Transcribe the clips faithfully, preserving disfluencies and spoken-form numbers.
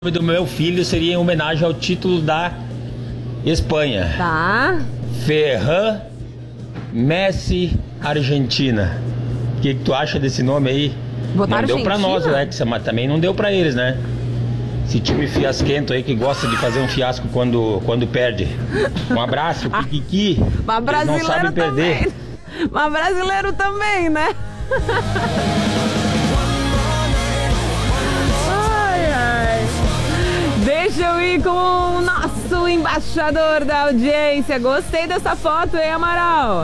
nome do meu filho seria em homenagem ao título da Espanha. Tá. Ferran Messi Argentina. O que, que tu acha desse nome aí? Botar não deu Argentina? pra nós, Alexa, mas também não deu pra eles, né? Esse time fiasquento aí que gosta de fazer um fiasco quando, quando perde. Um abraço, Kikiki. Mas Eles brasileiro não sabem perder. também. Mas brasileiro também, né? Ai, ai. Deixa eu ir com o nosso embaixador da audiência. Gostei dessa foto, hein, Amaral?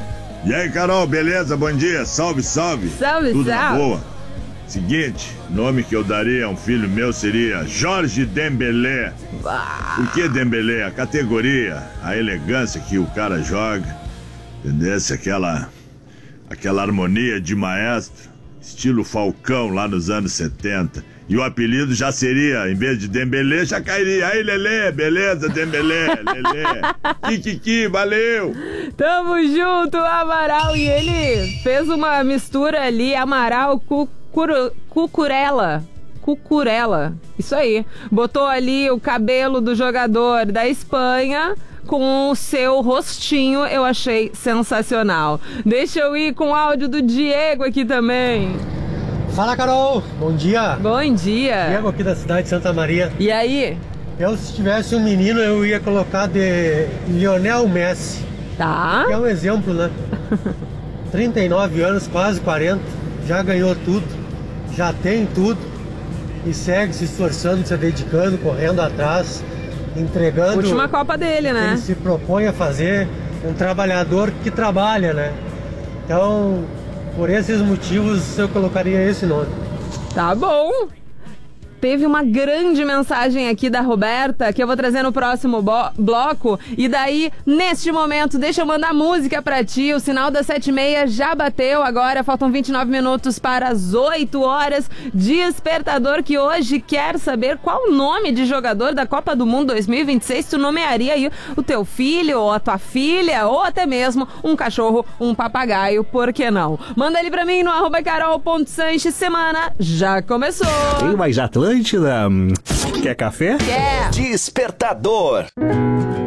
E aí, Carol, beleza? Bom dia, salve, salve. Salve, Tudo na salve. boa. Seguinte, nome que eu daria a um filho meu seria Jorge Dembélé. Por que Dembélé? A categoria, a elegância que o cara joga, entendeu? Aquela, aquela harmonia de maestro, estilo Falcão lá nos anos setenta. E o apelido já seria, em vez de Dembélé, já cairia. Aí, Lelê, beleza, Dembélé, Lelê. Kikiki, valeu. Tamo junto, Amaral. E ele fez uma mistura ali, Amaral com Curu, cucurela, cucurela, isso aí. Botou ali o cabelo do jogador da Espanha com o seu rostinho, eu achei sensacional. Deixa eu ir com o áudio do Diego aqui também. Fala, Carol, bom dia. Bom dia. Diego aqui da cidade de Santa Maria. E aí? Eu, se tivesse um menino, eu ia colocar de Lionel Messi. Tá. Que é um exemplo, né? trinta e nove anos, quase quarenta, já ganhou tudo. Já tem tudo e segue se esforçando, se dedicando, correndo atrás, entregando. Última Copa dele, né? Ele se propõe a fazer, um trabalhador que trabalha, né? Então, por esses motivos, eu colocaria esse nome. Tá bom. Teve uma grande mensagem aqui da Roberta, que eu vou trazer no próximo bloco. E daí, neste momento, deixa eu mandar música pra ti. O sinal das sete e meia já bateu. Agora faltam vinte e nove minutos para as oito horas. Despertador que hoje quer saber qual o nome de jogador da Copa do Mundo dois mil e vinte e seis tu nomearia aí o teu filho, ou a tua filha, ou até mesmo um cachorro, um papagaio, por que não? Manda ele pra mim no arroba carol.sanches. Semana já começou. Tem mais Atlântida? Quer café? Quer. Despertador.